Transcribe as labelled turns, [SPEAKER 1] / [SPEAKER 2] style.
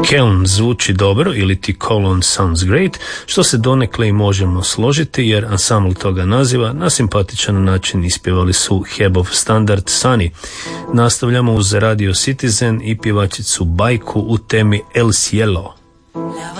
[SPEAKER 1] Keln zvuči dobro ili ti Cologne sounds great, što se donekle i možemo složiti jer ansambl toga naziva na simpatičan način ispjevali su Hebov standard Sunny. Nastavljamo uz Radio Citizen i pjevačicu Bajku u temi El Cielo.